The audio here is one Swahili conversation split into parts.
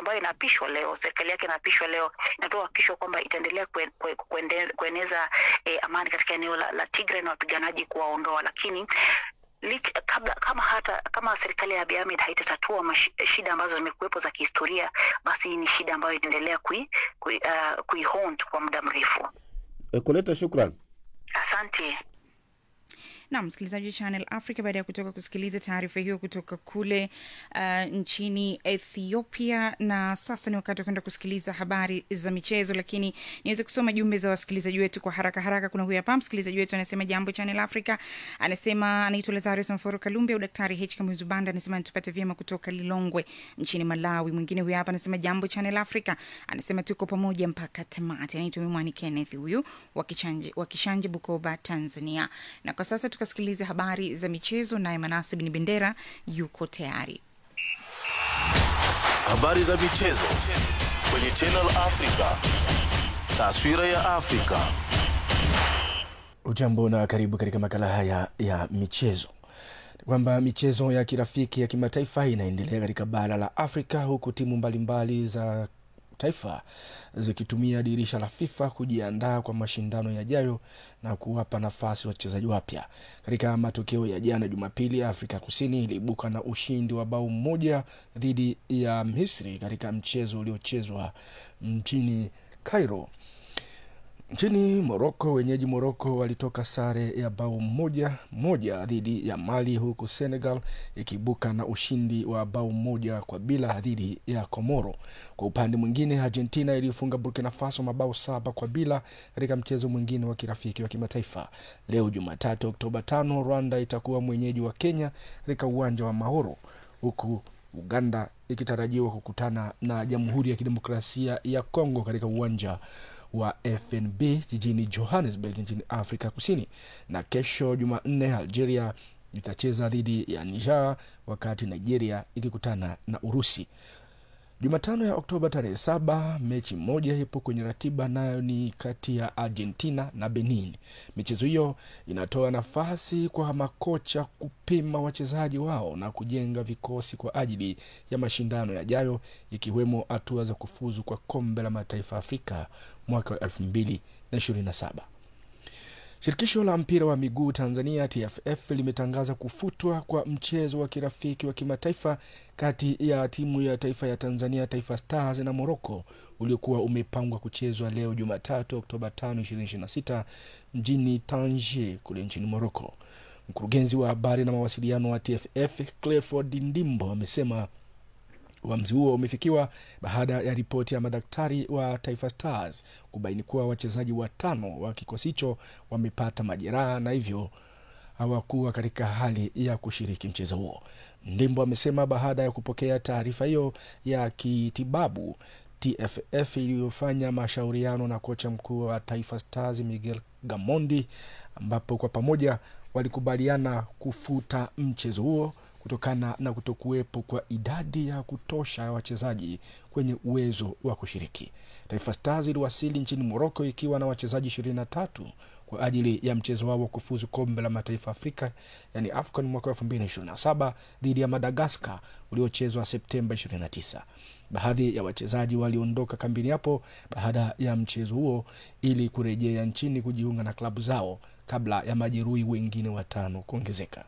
ambayo inaapishwa leo, serikali yake inaapishwa leo, inatoa hakikisho kwamba itaendelea kueneza amani katika eneo la Tigray na wapiganaji kuwaondoa. Lakini kama serikali ya Abiy Ahmed haitatatua shida ambazo zimekuwepo za kihistoria, basi ni shida ambayo itaendelea kuihaunt kwa muda mrefu. Koleta, shukrani. Asante. Na msikilizaji wa Channel Africa, baada ya kutoka kusikiliza taarifa hiyo kutoka kule nchini Ethiopia, na sasa ni wakati wa kwenda kusikiliza habari za michezo, lakini niweze kusoma jumbe za wasikilizaji wetu kwa haraka. Kuna huyu hapa msikilizaji wetu anasema, jambo Channel Africa, anasema anaitwa Lazarus Mforo Kalumbe au Daktari H Kamuzu Banda, anasema nitupate vyema kutoka Lilongwe nchini Malawi. Mwingine huyu hapa anasema, jambo Channel Africa, anasema tuko pamoja mpaka tamati. Anaitwa Mimwani Kenneth huyu wa Kishanje Bukoba, Tanzania. Na kwa sasa tukasikilize habari za michezo, naye Manase bin Bendera yuko tayari. Habari za michezo kwenye Channel Africa. Taswira ya Afrika. Ujambo na karibu katika makala haya ya michezo. Kwamba michezo ya kirafiki ya kimataifa inaendelea katika bara la Afrika, huku timu mbalimbali za taifa zikitumia dirisha la FIFA kujiandaa kwa mashindano yajayo na kuwapa nafasi wachezaji wapya. Katika matokeo ya jana Jumapili, Afrika Kusini iliibuka na ushindi wa bao moja dhidi ya Misri katika mchezo uliochezwa mjini Cairo. Nchini Morocco, wenyeji Morocco walitoka sare ya bao moja dhidi ya Mali, huku Senegal ikibuka na ushindi wa bao moja kwa bila dhidi ya Komoro. Kwa upande mwingine, Argentina ilifunga Burkina Faso mabao 7 kwa bila katika mchezo mwingine wa kirafiki wa kimataifa. Leo Jumatatu Oktoba 5, Rwanda itakuwa mwenyeji wa Kenya katika uwanja wa Mahoro, huku Uganda ikitarajiwa kukutana na Jamhuri ya Kidemokrasia ya Kongo katika uwanja wa FNB jijini Johannesburg nchini Afrika Kusini. Na kesho Jumanne, Algeria itacheza dhidi ya Niger, wakati Nigeria ikikutana na Urusi. Jumatano ya Oktoba tarehe 7, mechi moja ipo kwenye ratiba, nayo ni kati ya Argentina na Benin. Michezo hiyo inatoa nafasi kwa makocha kupima wachezaji wao na kujenga vikosi kwa ajili ya mashindano yajayo, ikiwemo hatua za kufuzu kwa kombe la mataifa Afrika mwaka 2027. Shirikisho la mpira wa miguu Tanzania TFF limetangaza kufutwa kwa mchezo wa kirafiki wa kimataifa kati ya timu ya taifa ya Tanzania Taifa Stars na Morocco uliokuwa umepangwa kuchezwa leo Jumatatu Oktoba 5, 2026 mjini Tangier kule nchini Morocco. Mkurugenzi wa habari na mawasiliano wa TFF Clifford Ndimbo amesema uamuzi huo umefikiwa baada ya ripoti ya madaktari wa Taifa Stars kubaini kuwa wachezaji 5 wa kikosi hicho wamepata majeraha na hivyo hawakuwa katika hali ya kushiriki mchezo huo. Ndimbo amesema baada ya kupokea taarifa hiyo ya kitibabu, TFF iliyofanya mashauriano na kocha mkuu wa Taifa Stars Miguel Gamondi, ambapo kwa pamoja walikubaliana kufuta mchezo huo kutokana na kutokuwepo kwa idadi ya kutosha ya wachezaji kwenye uwezo wa kushiriki. Taifa Stars iliwasili nchini Morocco ikiwa na wachezaji 23 kwa ajili ya mchezo wao kufuzu kombe la mataifa Afrika, yani AFCON mwaka 2027 dhidi ya Madagascar uliochezwa Septemba 29. Baadhi ya wachezaji waliondoka kambini hapo baada ya mchezo huo ili kurejea nchini kujiunga na klabu zao kabla ya majeruhi wengine 5 kuongezeka.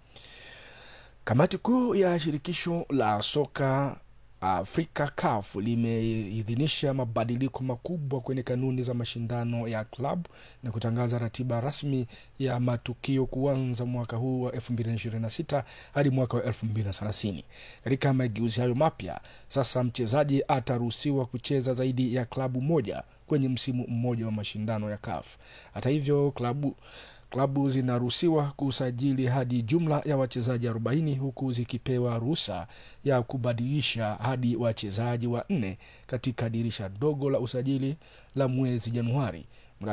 Kamati kuu ya shirikisho la soka Afrika CAF limeidhinisha mabadiliko makubwa kwenye kanuni za mashindano ya klabu na kutangaza ratiba rasmi ya matukio kuanza mwaka huu wa 2026 hadi mwaka wa 2030. Katika mageuzi hayo mapya, sasa mchezaji ataruhusiwa kucheza zaidi ya klabu moja kwenye msimu mmoja wa mashindano ya CAF. Hata hivyo, klabu zinaruhusiwa kusajili hadi jumla ya wachezaji 40, huku zikipewa ruhusa ya kubadilisha hadi wachezaji 4 katika dirisha dogo la usajili la mwezi Januari.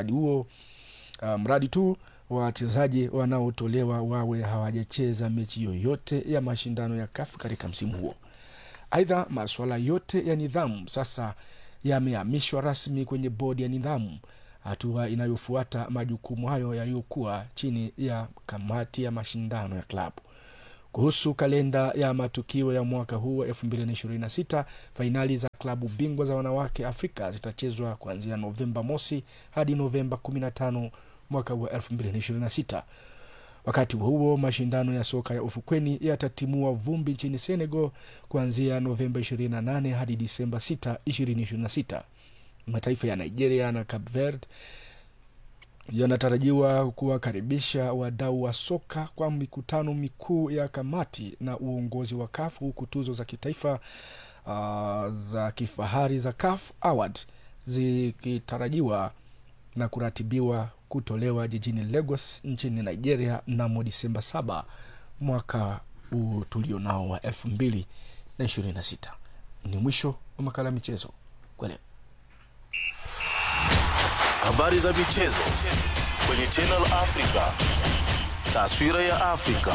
Mradi tu wachezaji wanaotolewa wawe hawajacheza mechi yoyote ya mashindano ya CAF katika msimu huo. Aidha, masuala yote ya nidhamu sasa yamehamishwa rasmi kwenye bodi ya nidhamu, hatua inayofuata majukumu hayo yaliyokuwa chini ya kamati ya mashindano ya klabu. Kuhusu kalenda ya matukio ya mwaka huu 2026, fainali za klabu bingwa za wanawake Afrika zitachezwa kuanzia Novemba mosi hadi Novemba 15 mwaka huu 2026. Wakati huo mashindano ya soka ya ufukweni yatatimua vumbi nchini Senegal kuanzia Novemba 28 hadi Disemba 6, 2026. Mataifa ya Nigeria na Cape Verde yanatarajiwa kuwakaribisha wadau wa soka kwa mikutano mikuu ya kamati na uongozi wa CAF, huku tuzo za kitaifa za kifahari za CAF Award zikitarajiwa na kuratibiwa kutolewa jijini Lagos nchini Nigeria mnamo Disemba 7 mwaka tulionao wa 2026. Ni mwisho wa makala michezo kwa leo. Habari za michezo kwenye Channel Africa. Taswira ya Afrika.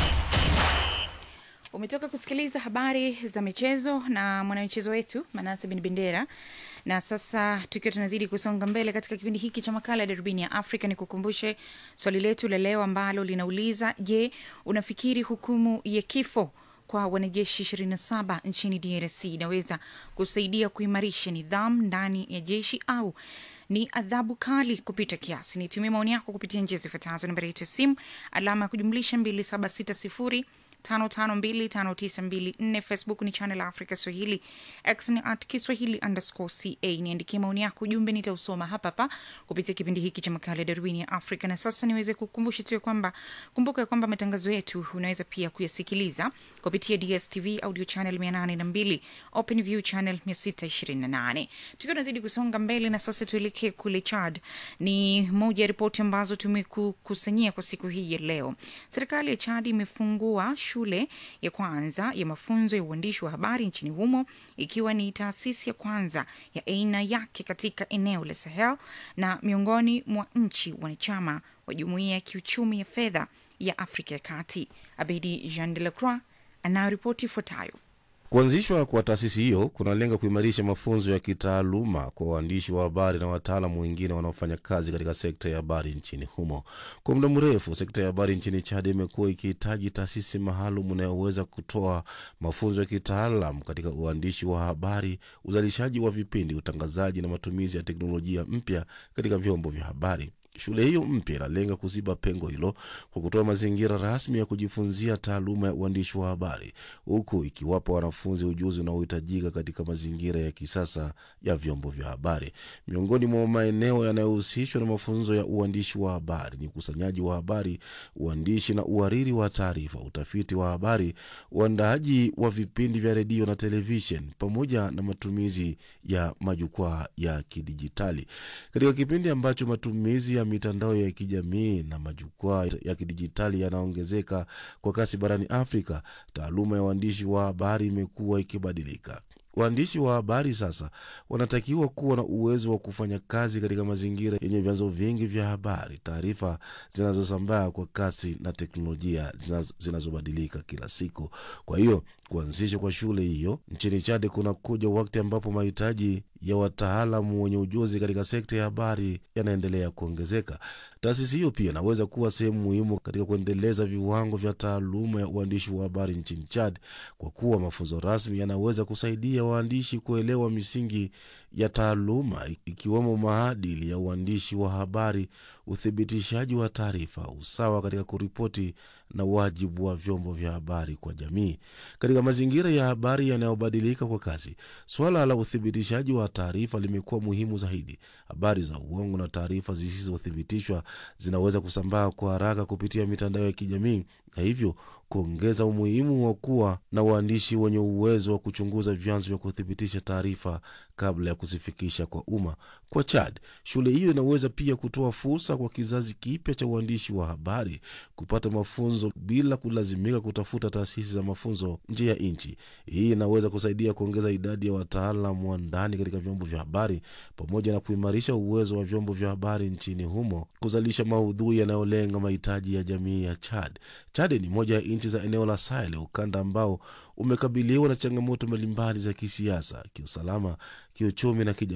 Umetoka kusikiliza habari za michezo na mwanamichezo wetu Manase bin Bendera. Na sasa tukiwa tunazidi kusonga mbele katika kipindi hiki cha makala ya Darubini ya Afrika, ni kukumbushe swali letu la leo ambalo linauliza, je, unafikiri hukumu ya kifo kwa wanajeshi 27 nchini DRC inaweza kusaidia kuimarisha nidhamu ndani ya jeshi au ni adhabu kali kupita kiasi? Nitumie maoni yako kupitia njia zifuatazo: nambari yetu ya simu alama ya kujumlisha 2760 5525924. Facebook ni Channel Africa Swahili, X ni @Kiswahili_CA. Niandikie maoni yako, ujumbe nitausoma hapa kupitia kipindi hiki cha makala ya Darubini ya Afrika. Na sasa niweze kukumbusha tu kwamba kumbuka kwamba matangazo yetu unaweza pia kuyasikiliza kupitia DSTV audio channel 802, Open View channel 628. Tukiwa tunazidi kusonga mbele, na sasa tuelekee kule Chad. Ni moja ya ripoti ambazo tumekukusanyia kwa siku hii ya leo. Serikali ya Chad imefungua shule ya kwanza ya mafunzo ya uandishi wa habari nchini humo, ikiwa ni taasisi ya kwanza ya aina yake katika eneo la Sahel na miongoni mwa nchi wanachama wa Jumuiya ya Kiuchumi ya Fedha ya Afrika ya Kati. Abedi Jean de la Croix anaripoti ifuatayo. Kuanzishwa kwa taasisi hiyo kunalenga kuimarisha mafunzo ya kitaaluma kwa waandishi wa habari na wataalamu wengine wanaofanya kazi katika sekta ya habari nchini humo. Kwa muda mrefu, sekta ya habari nchini Chad imekuwa ikihitaji taasisi maalum inayoweza kutoa mafunzo ya kitaalamu katika uandishi wa habari, uzalishaji wa vipindi, utangazaji na matumizi ya teknolojia mpya katika vyombo vya habari. Shule hiyo mpya inalenga kuziba pengo hilo kwa kutoa mazingira rasmi ya kujifunzia taaluma ya uandishi wa habari, huku ikiwapa wanafunzi ujuzi unaohitajika katika mazingira ya kisasa ya vyombo vya habari. Miongoni mwa maeneo yanayohusishwa na mafunzo ya uandishi wa habari ni ukusanyaji wa habari, uandishi na uhariri wa taarifa, utafiti wa habari, uandaaji wa vipindi vya redio na television, pamoja na matumizi ya majukwaa ya kidijitali. Katika kipindi ambacho matumizi ya mitandao ya kijamii na majukwaa ya kidijitali yanaongezeka kwa kasi barani Afrika, taaluma ya uandishi wa habari imekuwa ikibadilika. Waandishi wa habari sasa wanatakiwa kuwa na uwezo wa kufanya kazi katika mazingira yenye vyanzo vingi vya habari, taarifa zinazosambaa kwa kasi na teknolojia zinazobadilika kila siku. Kwa hiyo, kuanzishwa kwa shule hiyo nchini Chad kunakuja wakati ambapo mahitaji ya wataalamu wenye ujuzi katika sekta ya habari yanaendelea kuongezeka. Taasisi hiyo pia inaweza kuwa sehemu muhimu katika kuendeleza viwango vya taaluma ya uandishi wa habari nchini Chad, kwa kuwa mafunzo rasmi yanaweza kusaidia waandishi kuelewa misingi ya taaluma, ikiwemo maadili ya uandishi wa habari, uthibitishaji wa taarifa, usawa katika kuripoti na wajibu wa vyombo vya habari kwa jamii. Katika mazingira ya habari yanayobadilika kwa kasi, swala la uthibitishaji wa taarifa limekuwa muhimu zaidi. Habari za uongo na taarifa zisizothibitishwa zinaweza kusambaa kwa haraka kupitia mitandao ya kijamii, na hivyo kuongeza umuhimu wa kuwa na waandishi wenye uwezo wa kuchunguza vyanzo vya kuthibitisha taarifa kabla ya kuzifikisha kwa umma. Kwa Chad, shule hiyo inaweza pia kutoa fursa kwa kizazi kipya cha uandishi wa habari kupata mafunzo bila kulazimika kutafuta taasisi za mafunzo nje ya nchi. Hii inaweza kusaidia kuongeza idadi ya wataalamu wa ndani katika vyombo vya habari, pamoja na kuimarisha uwezo wa vyombo vya habari nchini humo kuzalisha maudhui yanayolenga mahitaji ya jamii ya Chad. Chad ni moja ya nchi za eneo la Sahel, ukanda ambao umekabiliwa na changamoto mbalimbali za kisiasa, kiusalama, kiuchumi na kijamii.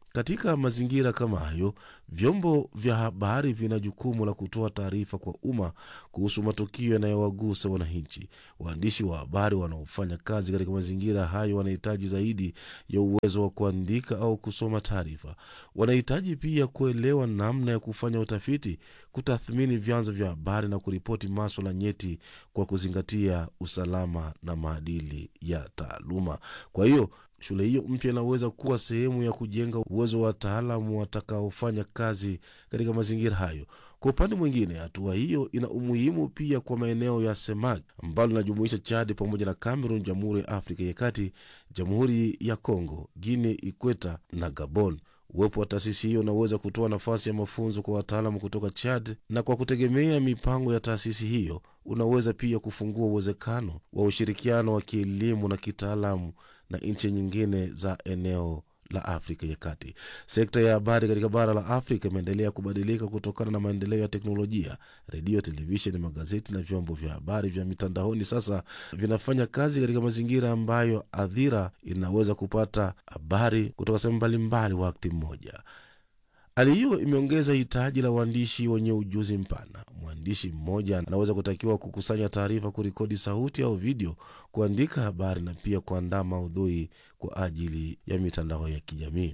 Katika mazingira kama hayo, vyombo vya habari vina jukumu la kutoa taarifa kwa umma kuhusu matukio yanayowagusa wananchi. Waandishi wa habari wanaofanya kazi katika mazingira hayo wanahitaji zaidi ya uwezo wa kuandika au kusoma taarifa. Wanahitaji pia kuelewa namna ya kufanya utafiti, kutathmini vyanzo vya habari na kuripoti masuala nyeti kwa kuzingatia usalama na maadili ya taaluma. Kwa hiyo, shule hiyo mpya inaweza kuwa sehemu ya kujenga uwezo wa wataalamu watakaofanya kazi katika mazingira hayo. Kwa upande mwingine, hatua hiyo ina umuhimu pia kwa maeneo ya CEMAC ambalo linajumuisha Chad pamoja na Cameroon, Jamhuri ya Afrika ya Kati, Jamhuri ya Kongo, Guinea Ikweta na Gabon. Uwepo wa taasisi hiyo unaweza kutoa nafasi ya mafunzo kwa wataalamu kutoka Chad, na kwa kutegemea mipango ya taasisi hiyo unaweza pia kufungua uwezekano wa ushirikiano wa kielimu na kitaalamu na nchi nyingine za eneo la Afrika ya Kati. Sekta ya habari katika bara la Afrika imeendelea kubadilika kutokana na maendeleo ya teknolojia. Redio, televisheni, magazeti na vyombo vya habari vya mitandaoni sasa vinafanya kazi katika mazingira ambayo hadhira inaweza kupata habari kutoka sehemu mbalimbali wakati mmoja. Hali hiyo imeongeza hitaji la waandishi wenye ujuzi mpana. Mwandishi mmoja anaweza kutakiwa kukusanya taarifa, kurekodi sauti au video, kuandika habari na pia kuandaa maudhui kwa ajili ya mitandao ya kijamii.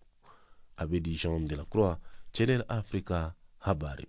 Abedi Jean de la Croix, Channel Africa, habari.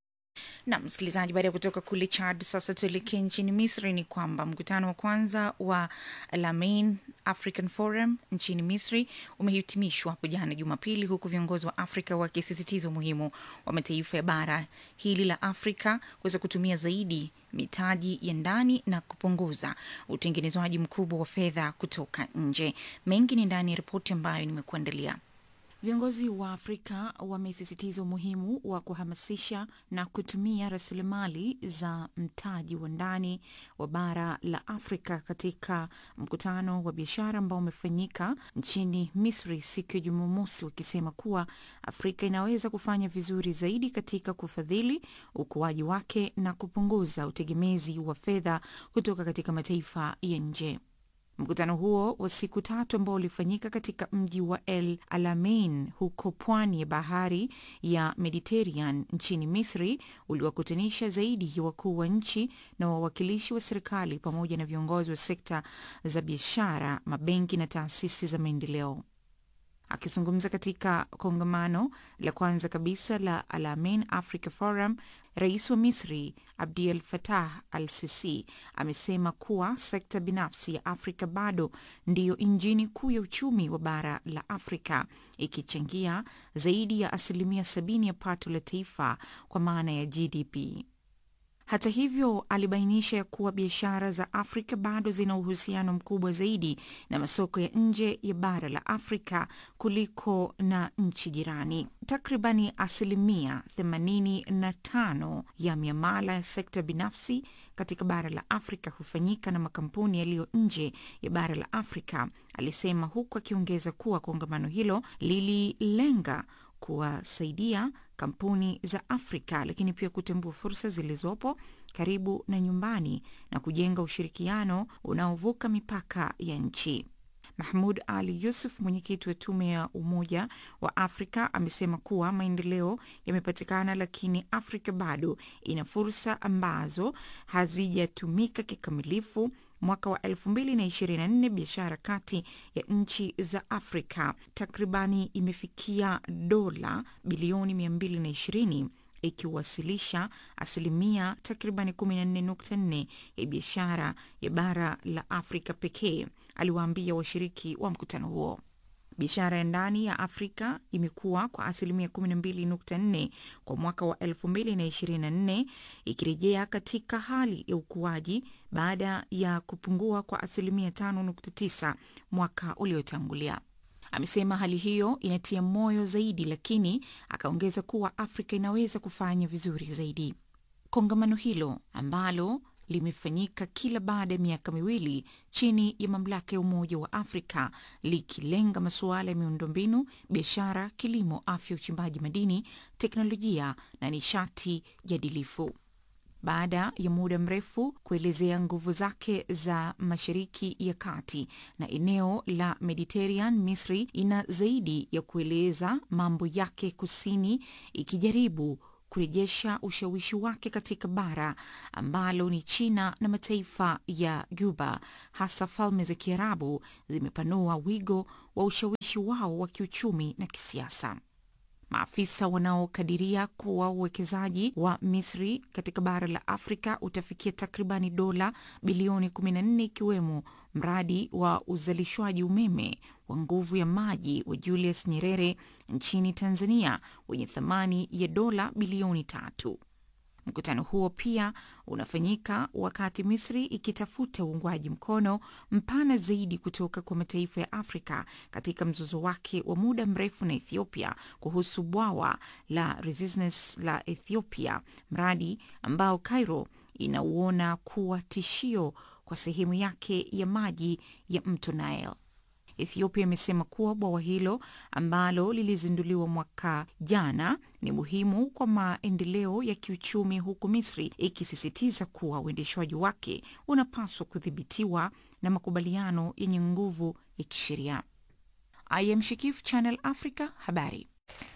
Na msikilizaji, baada ya kutoka kule Chad, sasa tuelekee nchini Misri. Ni kwamba mkutano wa kwanza wa Al-Amin African Forum nchini Misri umehitimishwa hapo jana Jumapili, huku viongozi wa Afrika wakisisitiza umuhimu wa mataifa ya bara hili la Afrika kuweza kutumia zaidi mitaji ya ndani na kupunguza utengenezwaji mkubwa wa fedha kutoka nje. Mengi ni ndani ya ripoti ambayo nimekuandalia. Viongozi wa Afrika wamesisitiza umuhimu wa kuhamasisha na kutumia rasilimali za mtaji wa ndani wa bara la Afrika katika mkutano wa biashara ambao umefanyika nchini Misri siku ya Jumamosi, wakisema kuwa Afrika inaweza kufanya vizuri zaidi katika kufadhili ukuaji wake na kupunguza utegemezi wa fedha kutoka katika mataifa ya nje. Mkutano huo wa siku 3 ambao ulifanyika katika mji wa El Alamein huko pwani ya bahari ya Mediterranean nchini Misri uliwakutanisha zaidi ya wakuu wa nchi na wawakilishi wa serikali pamoja na viongozi wa sekta za biashara, mabenki na taasisi za maendeleo. Akizungumza katika kongamano la kwanza kabisa la Al-Amin Africa Forum, Rais wa Misri Abdel Fattah al-Sisi amesema kuwa sekta binafsi ya Afrika bado ndiyo injini kuu ya uchumi wa bara la Afrika, ikichangia zaidi ya 70% ya pato la taifa kwa maana ya GDP. Hata hivyo, alibainisha ya kuwa biashara za Afrika bado zina uhusiano mkubwa zaidi na masoko ya nje ya bara la Afrika kuliko na nchi jirani. Takribani 85% ya miamala ya sekta binafsi katika bara la Afrika hufanyika na makampuni yaliyo nje ya bara la Afrika, alisema, huku akiongeza kuwa kongamano hilo lililenga kuwasaidia kampuni za Afrika lakini pia kutambua fursa zilizopo karibu na nyumbani na kujenga ushirikiano unaovuka mipaka ya nchi. Mahmoud Ali Yusuf, mwenyekiti wa tume ya Umoja wa Afrika, amesema kuwa maendeleo yamepatikana lakini Afrika bado ina fursa ambazo hazijatumika kikamilifu. Mwaka wa 2024 biashara kati ya nchi za Afrika takribani imefikia dola bilioni 220, ikiwasilisha asilimia takribani 14.4 ya biashara ya bara la Afrika pekee, aliwaambia washiriki wa mkutano huo. Biashara ya ndani ya Afrika imekuwa kwa asilimia 12.4 kwa mwaka wa 2024, ikirejea katika hali ya ukuaji baada ya kupungua kwa asilimia 5.9 mwaka uliotangulia. Amesema hali hiyo inatia moyo zaidi, lakini akaongeza kuwa Afrika inaweza kufanya vizuri zaidi. Kongamano hilo ambalo limefanyika kila baada ya miaka miwili chini ya mamlaka ya Umoja wa Afrika, likilenga masuala ya miundombinu, biashara, kilimo, afya, uchimbaji madini, teknolojia na nishati jadilifu. baada ya muda mrefu kuelezea nguvu zake za Mashariki ya Kati na eneo la Mediterranean. Misri ina zaidi ya kueleza mambo yake kusini, ikijaribu kurejesha ushawishi wake katika bara ambalo ni China na mataifa ya Ghuba, hasa Falme za Kiarabu zimepanua wigo wa ushawishi wao wa kiuchumi na kisiasa. Maafisa wanaokadiria kuwa uwekezaji wa Misri katika bara la Afrika utafikia takribani dola bilioni 14, ikiwemo mradi wa uzalishwaji umeme wa nguvu ya maji wa Julius Nyerere nchini Tanzania wenye thamani ya dola bilioni 3. Mkutano huo pia unafanyika wakati Misri ikitafuta uungwaji mkono mpana zaidi kutoka kwa mataifa ya Afrika katika mzozo wake wa muda mrefu na Ethiopia kuhusu bwawa la Renaissance la Ethiopia, mradi ambao Cairo inauona kuwa tishio kwa sehemu yake ya maji ya mto Nile. Ethiopia imesema kuwa bwawa hilo ambalo lilizinduliwa mwaka jana ni muhimu kwa maendeleo ya kiuchumi, huku Misri ikisisitiza kuwa uendeshwaji wake unapaswa kudhibitiwa na makubaliano yenye nguvu ya kisheria. I am Shikif, Channel Africa, habari.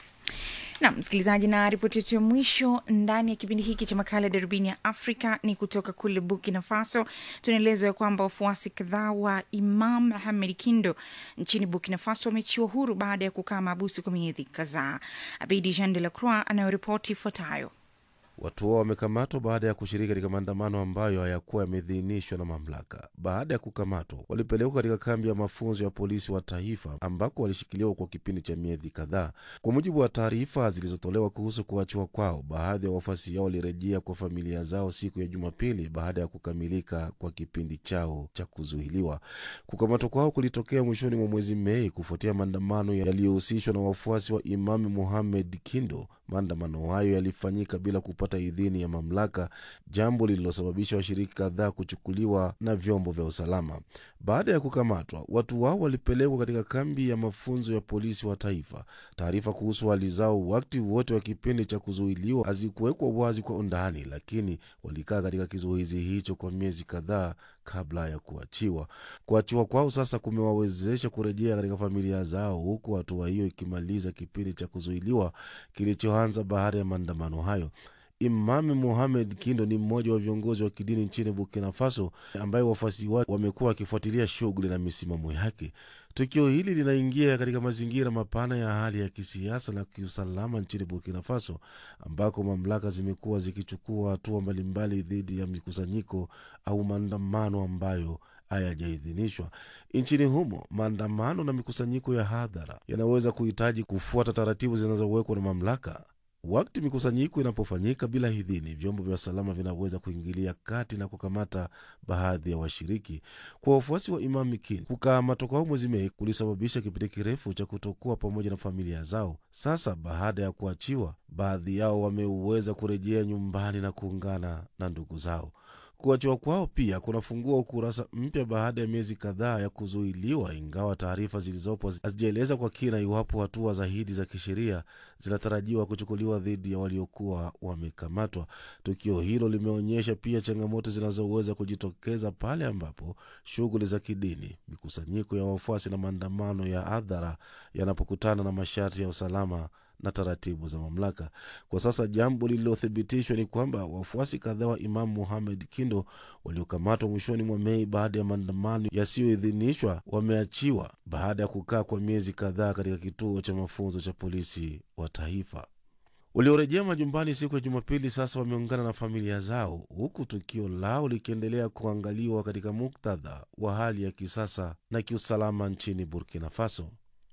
Na msikilizaji, na ripoti yetu ya mwisho ndani ya kipindi hiki cha makala Darubini ya Afrika ni kutoka kule Burkina Faso. Tunaelezwa ya kwamba wafuasi kadhaa wa Imam Mohamed Kindo nchini Burkina Faso wameachiwa huru baada ya kukaa mahabusu kwa miezi kadhaa. Abedi Jean de la Croix anayoripoti ifuatayo. Watu hao wamekamatwa baada ya kushiriki katika maandamano ambayo hayakuwa yameidhinishwa na mamlaka. Baada ya kukamatwa, walipelekwa katika kambi ya mafunzo ya polisi wa taifa ambako walishikiliwa kwa kipindi cha miezi kadhaa. Kwa mujibu wa taarifa zilizotolewa kuhusu kuachiwa kwao, baadhi ya wafuasi hao walirejea kwa familia zao siku ya Jumapili baada ya kukamilika kwa kipindi chao cha kuzuiliwa. Kukamatwa kwao kulitokea mwishoni mwa mwezi Mei kufuatia maandamano yaliyohusishwa na wafuasi wa Imam Mohamed Kindo. Maandamano hayo yalifanyika bila kupata idhini ya mamlaka, jambo lililosababisha washiriki kadhaa kuchukuliwa na vyombo vya usalama. Baada ya kukamatwa, watu wao walipelekwa katika kambi ya mafunzo ya polisi wa taifa. Taarifa kuhusu hali zao wakati wote wa kipindi cha kuzuiliwa hazikuwekwa wazi kwa undani, lakini walikaa katika kizuizi hicho kwa miezi kadhaa kabla ya kuachiwa. Kuachiwa kwao sasa kumewawezesha kurejea katika familia zao, huku hatua hiyo ikimaliza kipindi cha kuzuiliwa kilichoanza baada ya maandamano hayo. Imam Mohamed Kindo ni mmoja wa viongozi wa kidini nchini Burkina Faso ambaye wafuasi wake wamekuwa wakifuatilia shughuli na misimamo yake. Tukio hili linaingia katika mazingira mapana ya hali ya kisiasa na kiusalama nchini Burkina Faso, ambako mamlaka zimekuwa zikichukua hatua mbalimbali dhidi ya mikusanyiko au maandamano ambayo hayajaidhinishwa. Nchini humo, maandamano na mikusanyiko ya hadhara yanaweza kuhitaji kufuata taratibu zinazowekwa na mamlaka. Wakati mikusanyiko inapofanyika bila idhini, vyombo vya usalama vinaweza kuingilia kati na kukamata baadhi ya washiriki. Kwa wafuasi wa Imam Kindo, kukamatwa kwao mwezi Mei kulisababisha kipindi kirefu cha kutokuwa pamoja na familia zao. Sasa baada ya kuachiwa, baadhi yao wameweza kurejea nyumbani na kuungana na ndugu zao. Kuachiwa kwao pia kunafungua ukurasa mpya baada ya miezi kadhaa ya kuzuiliwa, ingawa taarifa zilizopo hazijaeleza kwa kina iwapo hatua zaidi za kisheria zinatarajiwa kuchukuliwa dhidi ya waliokuwa wamekamatwa. Tukio hilo limeonyesha pia changamoto zinazoweza kujitokeza pale ambapo shughuli za kidini, mikusanyiko ya wafuasi na maandamano ya hadhara yanapokutana na masharti ya usalama na taratibu za mamlaka. Kwa sasa jambo lililothibitishwa ni kwamba wafuasi kadhaa wa Imam Mohamed Kindo waliokamatwa mwishoni mwa Mei baada ya maandamano yasiyoidhinishwa wameachiwa baada ya kukaa kwa miezi kadhaa katika kituo cha mafunzo cha polisi wa taifa. Waliorejea majumbani siku ya Jumapili sasa wameungana na familia zao, huku tukio lao likiendelea kuangaliwa katika muktadha wa hali ya kisasa na kiusalama nchini Burkina Faso.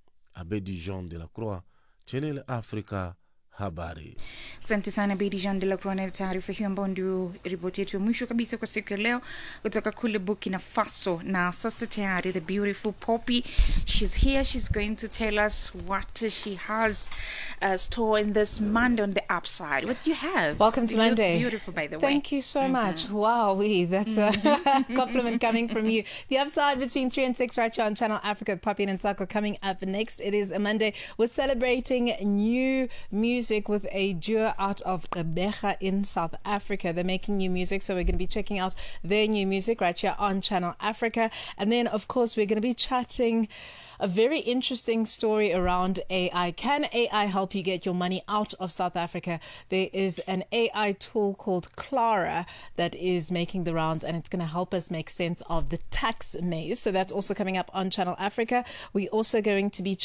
Abedi Jean de la Croix, Channel Africa, habari. Asante sana Bidi Jean de la Croix na taarifa hiyo ambayo ndio ripoti yetu ya mwisho kabisa kwa siku ya leo kutoka kule Burkina Faso. Na sasa tayari the beautiful Poppy, she's here. She's going to tell us what she has store in this Monday on the upside. What do you have? Welcome to Monday. You look beautiful, by the way. Thank you so much. Wow, that's a compliment coming from you. The upside between 3 and 6 right here on Channel Africa with Poppy and Nsako coming up next. It is a Monday. We're celebrating new music music with a duo out of Gqeberha in South Africa. They're making new music, so we're going to be checking out their new music right here on Channel Africa. And then, of course, we're going to be chatting a very interesting story around AI. Can AI help you get your money out of South Africa? There is an AI tool called Clara that is making the rounds, and it's going to help us make sense of the tax maze. So that's also coming up on Channel Africa. We're also going to be